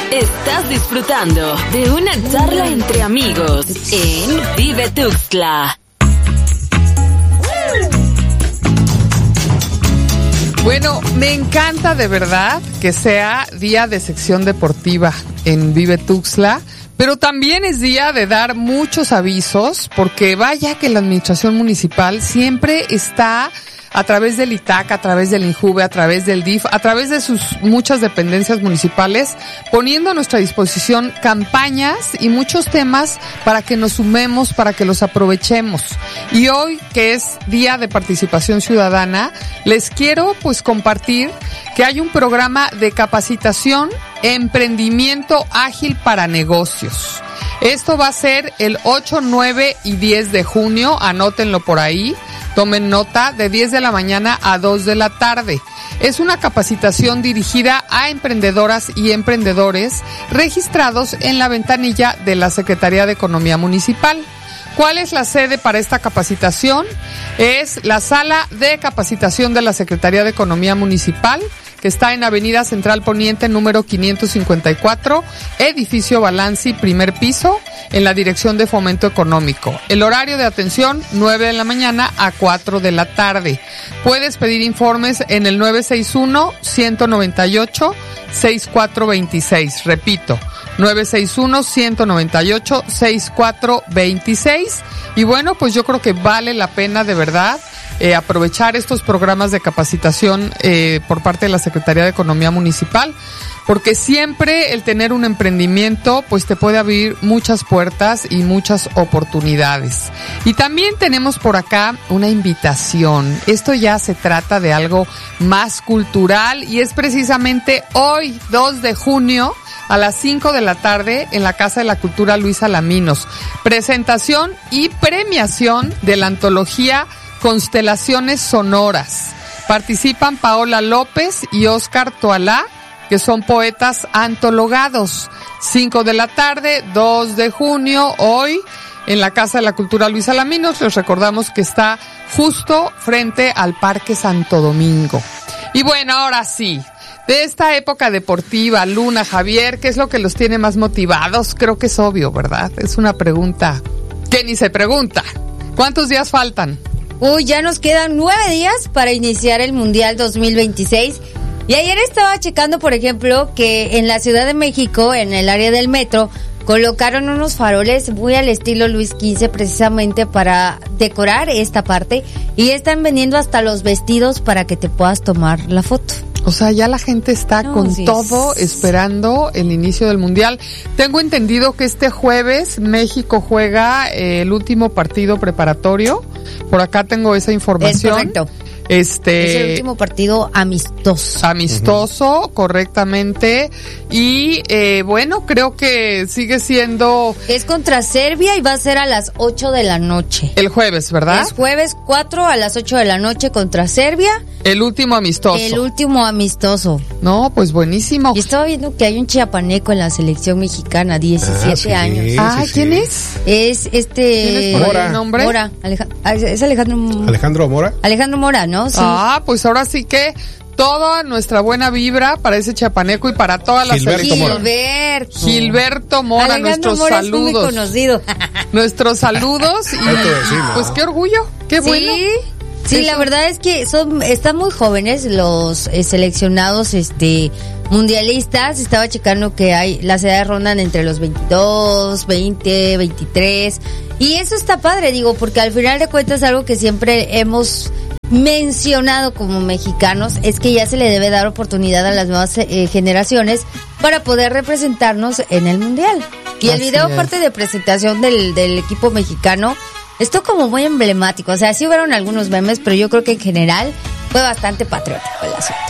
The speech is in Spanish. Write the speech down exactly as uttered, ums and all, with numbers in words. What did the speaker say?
Estás disfrutando de una charla entre amigos en Vive Tuxtla. Bueno, me encanta de verdad que sea día de sección deportiva en Vive Tuxtla, pero también es día de dar muchos avisos, porque vaya que la administración municipal siempre está a través del I T A C, a través del INJUVE, a través del D I F, a través de sus muchas dependencias municipales, poniendo a nuestra disposición campañas y muchos temas para que nos sumemos, para que los aprovechemos. Y hoy, que es Día de Participación Ciudadana, les quiero pues compartir que hay un programa de capacitación, emprendimiento ágil para negocios. Esto va a ser el ocho, nueve y diez de junio, anótenlo por ahí. Tomen nota, de diez de la mañana a dos de la tarde. Es una capacitación dirigida a emprendedoras y emprendedores registrados en la ventanilla de la Secretaría de Economía Municipal. ¿Cuál es la sede para esta capacitación? Es la Sala de Capacitación de la Secretaría de Economía Municipal, que está en Avenida Central Poniente, número quinientos cincuenta y cuatro, edificio Balanci, primer piso, en la Dirección de Fomento Económico. El horario de atención, nueve de la mañana a cuatro de la tarde. Puedes pedir informes en el nueve seis uno, uno nueve ocho, seis cuatro dos seis. Repito, nueve seis uno, uno nueve ocho, seis cuatro dos seis. Y bueno, pues yo creo que vale la pena de verdad Eh, aprovechar estos programas de capacitación eh, por parte de la Secretaría de Economía Municipal, porque siempre el tener un emprendimiento pues te puede abrir muchas puertas y muchas oportunidades. Y también tenemos por acá una invitación. Esto ya se trata de algo más cultural y es precisamente hoy, dos de junio, a las cinco de la tarde en la Casa de la Cultura Luis Alaminos. Presentación y premiación de la antología Constelaciones Sonoras. Participan Paola López y Óscar Toalá, que son poetas antologados. cinco de la tarde, dos de junio, hoy, en la Casa de la Cultura Luis Alaminos. Les recordamos que está justo frente al Parque Santo Domingo. Y bueno, ahora sí, de esta época deportiva, Luna, Javier, ¿qué es lo que los tiene más motivados? Creo que es obvio, ¿verdad? Es una pregunta que ni se pregunta. ¿Cuántos días faltan? Uy, ya nos quedan nueve días para iniciar el Mundial dos mil veintiséis. Y ayer estaba checando, por ejemplo, que en la Ciudad de México, en el área del metro, colocaron unos faroles muy al estilo Luis quince precisamente para decorar esta parte. Y están vendiendo hasta los vestidos para que te puedas tomar la foto. O sea, ya la gente está no, con sí, todo esperando el inicio del Mundial. Tengo entendido que este jueves México juega eh, el último partido preparatorio. Por acá tengo esa información. Es correcto. Este, es el último partido amistoso. Amistoso, uh-huh. correctamente. Y eh, bueno, creo que sigue siendo... Es contra Serbia y va a ser a las ocho de la noche. El jueves, ¿verdad? Es jueves cuatro a las ocho de la noche contra Serbia. El último amistoso. El último amistoso. No, pues buenísimo. Y estaba viendo que hay un chiapaneco en la selección mexicana, diecisiete ah, sí, años. Sí, ah, sí, ¿quién sí. es? Es este... ¿Quién es por Mora. el nombre? Mora. Aleja... Es Alejandro... Alejandro Mora. Alejandro Mora, ¿no? Sí. Ah, pues ahora sí que toda nuestra buena vibra para ese chiapaneco y para todas las Gilberto Mora. Gilberto. Gilberto Mora, Alejandro nuestros Mora saludos. Es muy conocido. Nuestros saludos y, y pues qué orgullo, qué sí. bueno. Sí, Eso. la verdad es que son están muy jóvenes los eh, seleccionados este mundialistas. Estaba checando que hay las edades rondan entre los veintidós, veinte, veintitrés y eso está padre, digo, porque al final de cuentas algo que siempre hemos mencionado como mexicanos es que ya se le debe dar oportunidad a las nuevas eh, generaciones para poder representarnos en el mundial. Y el Así video es. parte de presentación del, del equipo mexicano esto como muy emblemático, o sea, sí hubieron algunos memes, pero yo creo que en general fue bastante patriótico el asunto.